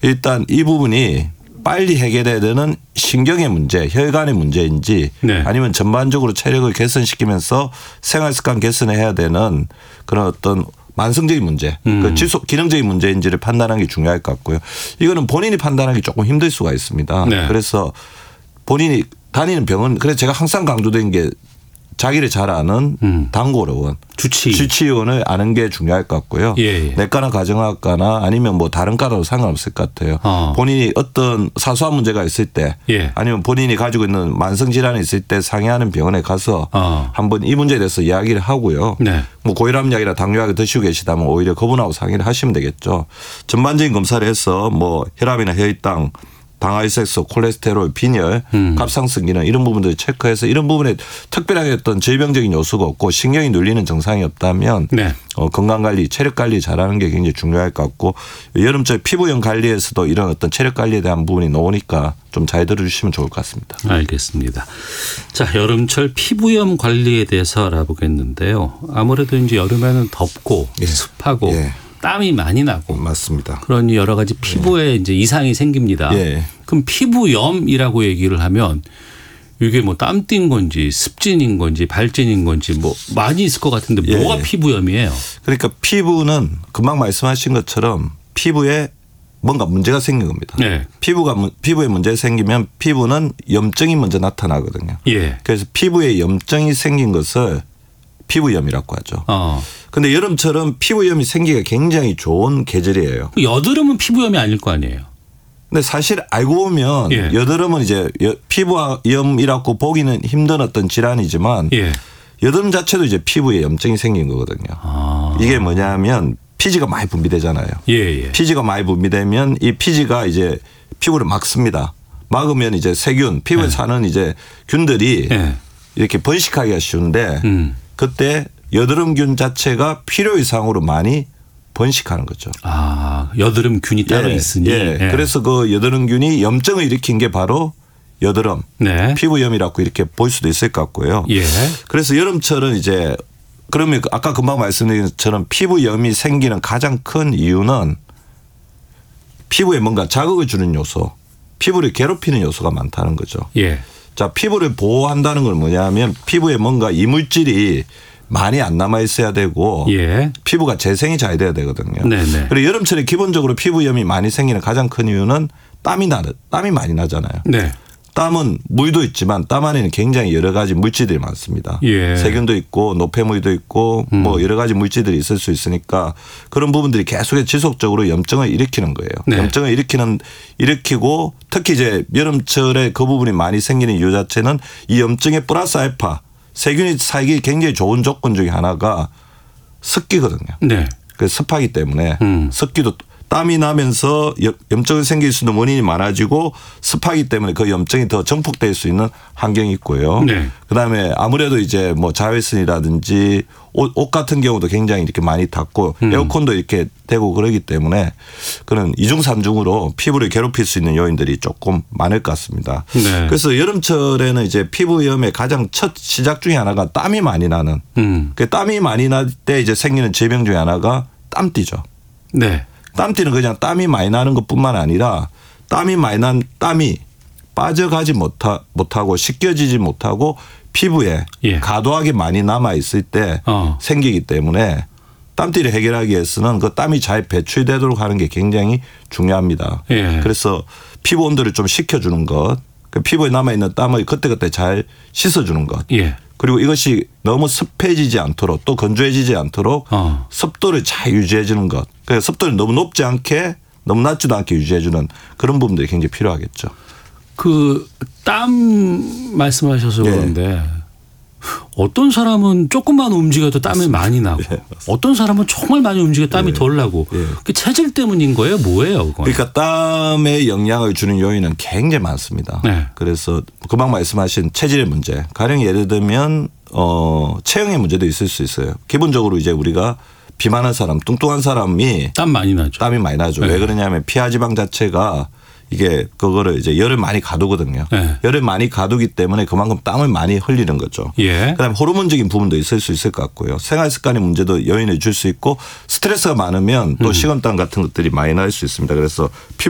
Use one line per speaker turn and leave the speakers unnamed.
일단 이 부분이 빨리 해결해야 되는 신경의 문제, 혈관의 문제인지
네.
아니면 전반적으로 체력을 개선시키면서 생활습관 개선을 해야 되는 그런 어떤 만성적인 문제, 그 지속 기능적인 문제인지를 판단하는 게 중요할 것 같고요. 이거는 본인이 판단하기 조금 힘들 수가 있습니다.
네.
그래서 본인이 다니는 병원, 그래서 제가 항상 강조된 게 자기를 잘 아는 단골의원, 주치의원을 아는 게 중요할 것 같고요.
예.
내과나 가정학과나 아니면 뭐 다른 과라도 상관없을 것 같아요. 본인이 어떤 사소한 문제가 있을 때
예.
아니면 본인이 가지고 있는 만성질환이 있을 때 상의하는 병원에 가서 한번 이 문제에 대해서 이야기를 하고요.
네.
뭐 고혈압약이나 당뇨약을 드시고 계시다면 오히려 그분하고 상의를 하시면 되겠죠. 전반적인 검사를 해서 뭐 혈압이나 혈당, 당화혈색소, 콜레스테롤, 빈혈, 갑상선 기능 이런 부분들을 체크해서 이런 부분에 특별하게 어떤 질병적인 요소가 없고 신경이 눌리는 증상이 없다면
네.
건강관리, 체력관리 잘하는 게 굉장히 중요할 것 같고 여름철 피부염 관리에서도 이런 어떤 체력관리에 대한 부분이 나오니까 좀 잘 들어주시면 좋을 것 같습니다.
알겠습니다. 자, 여름철 피부염 관리에 대해서 알아보겠는데요. 아무래도 이제 여름에는 덥고 습하고 땀이 많이 나고
맞습니다.
그러니 여러 가지 피부에 이제 이상이 생깁니다. 그럼 피부염이라고 얘기를 하면 이게 뭐 땀띠인 건지 습진인 건지 발진인 건지 뭐 많이 있을 것 같은데 뭐가 피부염이에요?
그러니까 피부는 금방 말씀하신 것처럼 피부에 뭔가 문제가 생긴 겁니다. 피부에 문제가 생기면 피부는 염증이 먼저 나타나거든요. 그래서 피부에 염증이 생긴 것을 피부염이라고 하죠. 그런데 여름처럼 피부염이 생기기가 굉장히 좋은 계절이에요.
여드름은 피부염이 아닐 거 아니에요.
근데 사실 알고 보면 여드름은 이제 피부염이라고 보기는 힘든 어떤 질환이지만 여드름 자체도 이제 피부에 염증이 생긴 거거든요. 이게 뭐냐면 피지가 많이 분비되잖아요. 피지가 많이 분비되면 이 피지가 이제 피부를 막습니다. 막으면 이제 세균, 피부에 사는 이제 균들이 이렇게 번식하기가 쉬운데 그때 여드름균 자체가 필요 이상으로 많이 번식하는 거죠.
여드름균이 따로 있으니.
그래서 그 여드름균이 염증을 일으킨 게 바로 여드름, 피부염이라고 이렇게 볼 수도 있을 것 같고요. 그래서 여름철은 이제 그러면 아까 금방 말씀드린 것처럼 피부염이 생기는 가장 큰 이유는 피부에 뭔가 자극을 주는 요소, 피부를 괴롭히는 요소가 많다는 거죠. 자, 피부를 보호한다는 건 뭐냐면 피부에 뭔가 이물질이 많이 안 남아 있어야 되고 피부가 재생이 잘 돼야 되거든요. 그리고 여름철에 기본적으로 피부염이 많이 생기는 가장 큰 이유는 땀이 많이 나잖아요. 땀은 물도 있지만 땀 안에는 굉장히 여러 가지 물질들이 많습니다. 세균도 있고 노폐물도 있고 뭐 여러 가지 물질들이 있을 수 있으니까 그런 부분들이 계속해서 지속적으로 염증을 일으키는 거예요. 염증을 일으키고 특히 이제 여름철에 그 부분이 많이 생기는 이유 자체는 이 염증의 플러스 알파 세균이 살기 굉장히 좋은 조건 중에 하나가 습기거든요. 그래서 습하기 때문에 습기도 땀이 나면서 염증이 생길 수 있는 원인이 많아지고 습하기 때문에 그 염증이 더 증폭될 수 있는 환경이 있고요. 그다음에 아무래도 이제 뭐 자외선이라든지 옷 같은 경우도 굉장히 이렇게 많이 닿고 에어컨도 이렇게 되고 그러기 때문에 그런 이중 삼중으로 피부를 괴롭힐 수 있는 요인들이 조금 많을 것 같습니다. 그래서 여름철에는 이제 피부염의 가장 첫 시작 중에 하나가 땀이 많이 나는. 그 땀이 많이 날 때 이제 생기는 질병 중에 하나가 땀띠죠. 땀띠는 그냥 땀이 많이 나는 것뿐만 아니라 땀이 많이 난 땀이 빠져가지 못하고 씻겨지지 못하고 피부에 과도하게 많이 남아 있을 때 생기기 때문에 땀띠를 해결하기 위해서는 그 땀이 잘 배출되도록 하는 게 굉장히 중요합니다. 그래서 피부 온도를 좀 식혀주는 것, 그 피부에 남아있는 땀을 그때그때 잘 씻어주는 것. 그리고 이것이 너무 습해지지 않도록 또 건조해지지 않도록 습도를 잘 유지해 주는 것. 그래서 습도를 너무 높지 않게 너무 낮지도 않게 유지해 주는 그런 부분들이 굉장히 필요하겠죠.
그 땀 말씀하셔서 그런데 어떤 사람은 조금만 움직여도 땀이 많이 나고 어떤 사람은 정말 많이 움직여 땀이 덜 나고 그 체질 때문인 거예요? 뭐예요? 그건?
그러니까 땀에 영향을 주는 요인은 굉장히 많습니다. 그래서 금방 말씀하신 체질의 문제. 가령 예를 들면 체형의 문제도 있을 수 있어요. 기본적으로 이제 우리가 비만한 사람, 뚱뚱한 사람이 땀이 많이 나죠. 왜 그러냐면 피하지방 자체가 이게 그거를 이제 열을 많이 가두거든요. 열을 많이 가두기 때문에 그만큼 땀을 많이 흘리는 거죠. 그다음에 호르몬적인 부분도 있을 수 있을 것 같고요. 생활 습관의 문제도 요인을 줄 수 있고 스트레스가 많으면 또 식은땀 같은 것들이 많이 날 수 있습니다. 그래서